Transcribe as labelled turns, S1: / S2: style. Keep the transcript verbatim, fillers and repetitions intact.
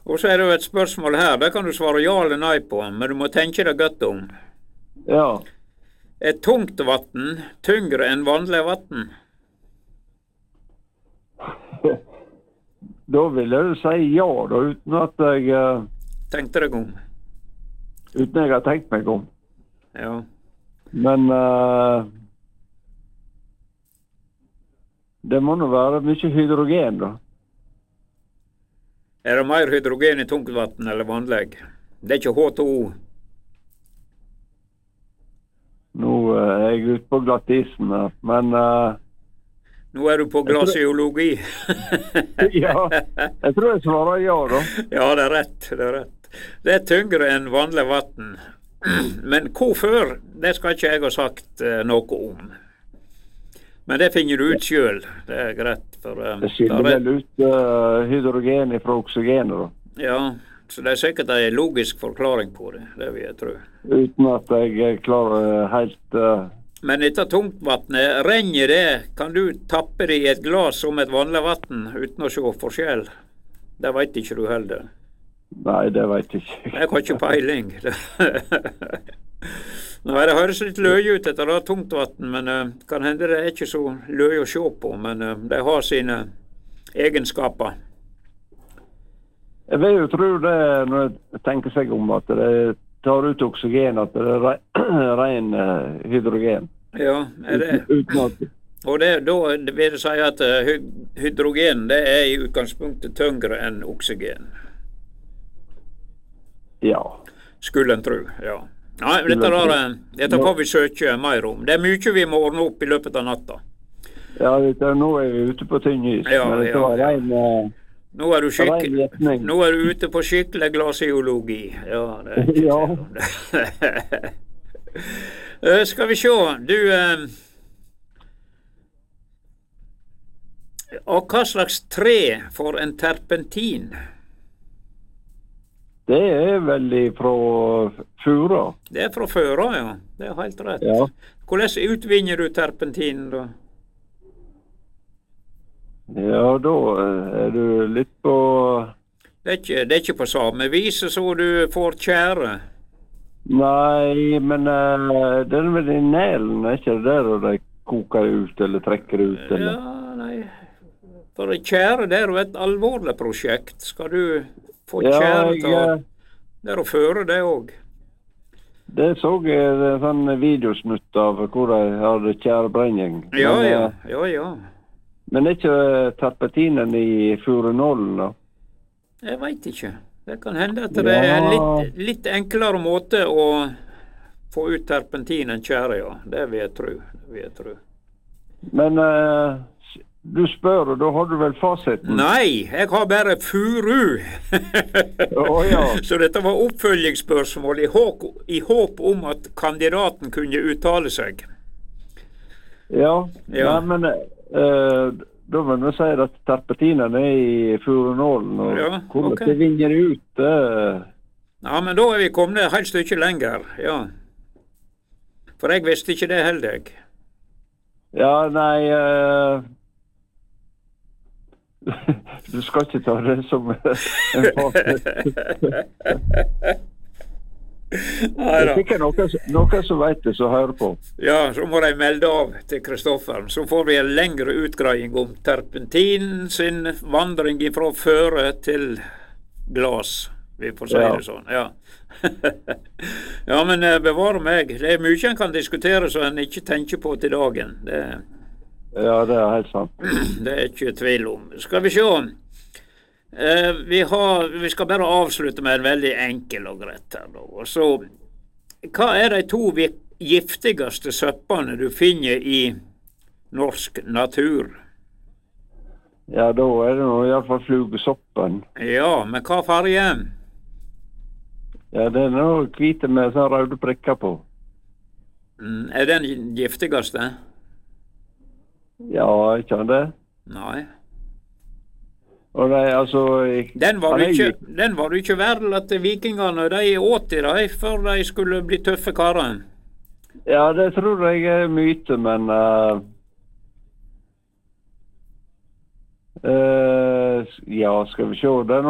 S1: Og så er det jo et spørsmål her, det kan du svare ja eller nei på, men du må tenke deg godt om.
S2: Ja.
S1: Er tungt vann tyngre enn vanlig vann?
S2: Da vil jeg si ja, da, uten at jeg uh,
S1: Tenkte deg om?
S2: Uten jeg har tenkt meg om.
S1: Ja.
S2: Men uh, det må nå være mye hydrogen, da.
S1: Er det mer hydrogen i tungt vann eller vanlig? Det er ikke H to O.
S2: Nå uh, er jeg ute på glattisen her, men uh,
S1: Nå er du på glasiologi.
S2: ja, jeg tror jeg svarer ja, da.
S1: Ja, det er rett, det er rett. Det er tyngre enn vanlig vann. Men hvorfor, det skal ikke jeg ha sagt uh, noe om. Men det finner du ut selv, det er greit. For, uh,
S2: det skiller vel ut uh, hydrogen fra oksygenet, da.
S1: Ja, så det er sikkert en logisk forklaring på det, det vil jeg tro.
S2: Uten at jeg klarer helt... Uh...
S1: Men etter tungtvannet, renner det, kan du tappe det i et glas som et vanlig vann, uten å se forskjell? Det vet ikke du heller.
S2: Nei, det vet jeg ikke.
S1: Jeg har ikke peiling. Nei, det høres litt løy ut etter det tungt vann, men uh, kan hende det er ikke så løy å se på, men uh, det har sine egenskaper.
S2: Jeg vil jo tro det, når jeg tenker seg om, at det tar ut oksygen, at det er re ren uh, hydrogen.
S1: Ja, er det?
S2: Uten at...
S1: Og det, da vil jeg si at uh, hy hydrogen, det er i utgangspunktet tyngre enn oksygen.
S2: Ja.
S1: Skulle en tro, ja. Nei, dette, der, dette får vi søke mer om. Det er mye vi må ordne opp i løpet av natta.
S2: Ja, dette, nå er vi ute på tynn is.
S1: Ja,
S2: men det
S1: ja,
S2: var
S1: ja.
S2: Rein,
S1: nå, er du skikk... nå er du ute på skikkelig glasiologi. Ja, det er ikke
S2: ja.
S1: uh, skal vi se, du... Uh, og hva slags tre for en terpentin?
S2: Det er vel fra fura.
S1: Det er fra fura, ja. Det er helt rett.
S2: Ja.
S1: Hvordan utvinner du terpentin da?
S2: Ja, da er du litt på...
S1: Det er ikke, det er ikke på samme vis så du får tjære.
S2: Nei, men uh, det er vel i nælen, er ikke det der og de koker ut eller trekker ut? Eller?
S1: Ja, nei. For tjære, det er jo et alvorlig prosjekt. Skal du få tjære til å... Det er å føre det også.
S2: Det så jeg en sånn videosnutt av hvor de hadde tjærebrenning.
S1: Ja,
S2: men,
S1: ja, ja, ja.
S2: Men er ikke terpentinen i furanollen da?
S1: Jeg vet ikke. Det kan hende at det er en litt, litt enklere måte å få ut terpentin enn tjære, ja. Det vil jeg tro. Det vil jeg tro.
S2: Men... Uh, du spør, og da har du vel fasiten?
S1: Nei, jeg har bare furu.
S2: oh, ja. Så
S1: dette var oppfølgingsspørsmål i håp, i håp om at kandidaten kunne uttale seg.
S2: Ja,
S1: ja.
S2: Nei, men uh, da vil vi si at terpentinen er i furanollen, og ja, hvordan okay. Det vinner ut. Uh...
S1: Ja, men da er vi kommet et helt stykke lenger, ja. For jeg visste ikke det heller.
S2: Ja, nei... Uh... Du skal ikke ta det som en fasit. Det er sikkert noen, noen som vet det, som hører på.
S1: Ja, så må de melde av til Kristoffer. Så får vi en lengre utgreiing om terpentin sin vandring fra føre til glas. Vi får si ja. Det sånn, ja. Ja, men bevare meg. Det er mye en kan diskutere så en ikke tenker på til dagen. Det er...
S2: Ja, det er helt sant.
S1: Det er ikke tvil om. Skal vi se. Eh, vi, har, vi skal bare avslutte med en veldig enkel og greit her. Og så, hva er de to giftigste søppene du finner i norsk natur?
S2: Ja, da er det nå i hvert fall flugesoppen.
S1: Ja, men hva farge?
S2: Ja, det er noe hvite med sånn røde prikker på.
S1: Mm, er den giftigste?
S2: Ja, ikke han det?
S1: Nei.
S2: Og de, altså...
S1: Den var du ikke, den var du ikke verdt at vikingene, de åt i dem før de skulle bli tøffe karer.
S2: Ja, det tror jeg er myte, men... Uh, uh, ja, skal vi se, det er